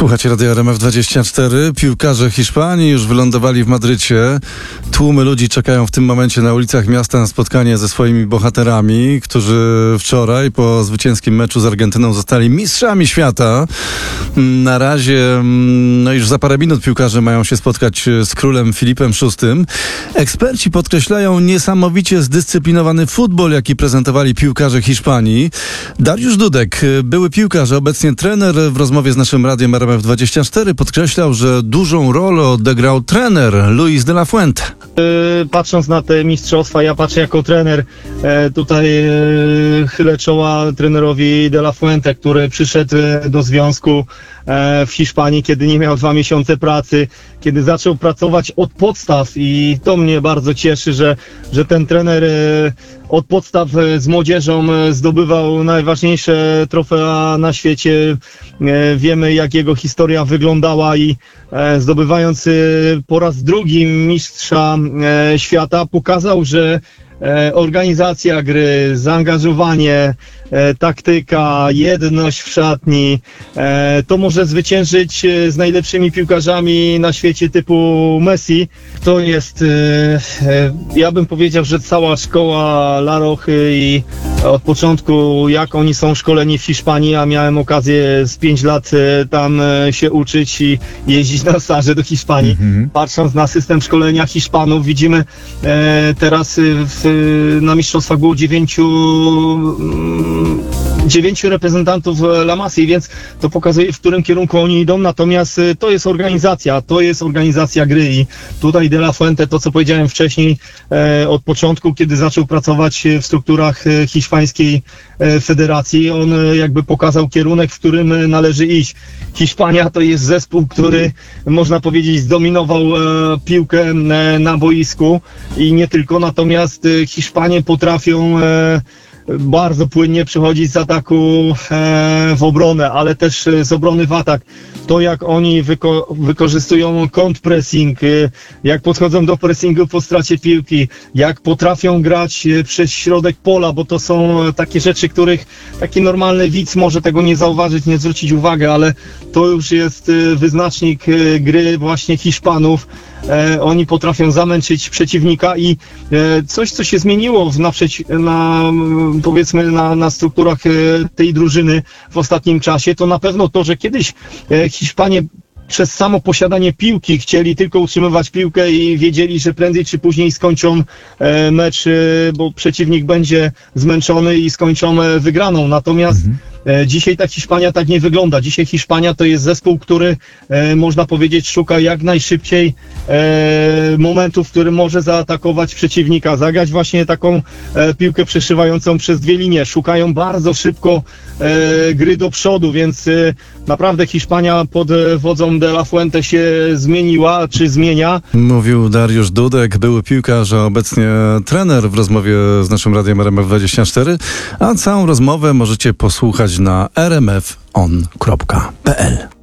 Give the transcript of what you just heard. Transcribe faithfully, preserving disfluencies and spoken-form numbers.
Słuchacie Radia R M F dwadzieścia cztery. Piłkarze Hiszpanii już wylądowali w Madrycie. Tłumy ludzi czekają w tym momencie na ulicach miasta na spotkanie ze swoimi bohaterami, którzy wczoraj po zwycięskim meczu z Argentyną zostali mistrzami świata. Na razie, no już za parę minut piłkarze mają się spotkać z królem Filipem szóstym. Eksperci podkreślają niesamowicie zdyscyplinowany futbol, jaki prezentowali piłkarze Hiszpanii. Dariusz Dudek, były piłkarz, obecnie trener, w rozmowie z naszym Radiem R M F dwadzieścia cztery podkreślał, że dużą rolę odegrał trener Luis de la Fuente. Patrząc na te mistrzostwa, ja patrzę jako trener, tutaj chylę czoła trenerowi de la Fuente, który przyszedł do związku w Hiszpanii, kiedy nie miał dwa miesiące pracy, kiedy zaczął pracować od podstaw i to mnie bardzo cieszy, że, że ten trener od podstaw z młodzieżą zdobywał najważniejsze trofea na świecie. Wiemy, jak jego historia wyglądała i zdobywając po raz drugi mistrza świata pokazał, że organizacja gry, zaangażowanie, taktyka, jedność w szatni, to może zwyciężyć z najlepszymi piłkarzami na świecie typu Messi. To jest, ja bym powiedział, że cała szkoła La Rochy i od początku jak oni są szkoleni w Hiszpanii, a miałem okazję z pięć lat tam się uczyć i jeździć na staże do Hiszpanii. Mm-hmm. Patrząc na system szkolenia Hiszpanów, widzimy teraz w, na mistrzostwach było dziewięciu dziewięciu reprezentantów La Masy, więc to pokazuje, w którym kierunku oni idą, natomiast to jest organizacja, to jest organizacja gry i tutaj de la Fuente, to co powiedziałem wcześniej, e, od początku, kiedy zaczął pracować w strukturach hiszpańskiej e, federacji, on jakby pokazał kierunek, w którym należy iść. Hiszpania to jest zespół, który można powiedzieć zdominował e, piłkę e, na boisku i nie tylko, natomiast e, Hiszpanie potrafią e, bardzo płynnie przechodzić z ataku e, w obronę, ale też z obrony w atak. To jak oni wyko- wykorzystują kontrpressing, e, jak podchodzą do pressingu po stracie piłki, jak potrafią grać e, przez środek pola, bo to są takie rzeczy, których taki normalny widz może tego nie zauważyć, nie zwrócić uwagi, ale to już jest e, wyznacznik e, gry właśnie Hiszpanów. E, oni potrafią zamęczyć przeciwnika i e, coś, co się zmieniło w, na, przeci- na powiedzmy na, na strukturach e, tej drużyny w ostatnim czasie, to na pewno to, że kiedyś e, Hiszpanie przez samo posiadanie piłki chcieli tylko utrzymywać piłkę i wiedzieli, że prędzej czy później skończą e, mecz, e, bo przeciwnik będzie zmęczony i skończą e, wygraną. Natomiast mhm. e, dzisiaj ta Hiszpania tak nie wygląda. Dzisiaj Hiszpania to jest zespół, który e, można powiedzieć szuka jak najszybciej e, momentu, w którym może zaatakować przeciwnika, zagrać właśnie taką e, piłkę przeszywającą przez dwie linie. Szukają bardzo szybko e, gry do przodu, więc e, naprawdę Hiszpania pod wodzą de la Fuente się zmieniła, czy zmienia. Mówił Dariusz Dudek, były piłkarz, a obecnie trener w rozmowie z naszym Radiem R M F dwadzieścia cztery, a całą rozmowę możecie posłuchać na r m f on kropka p l.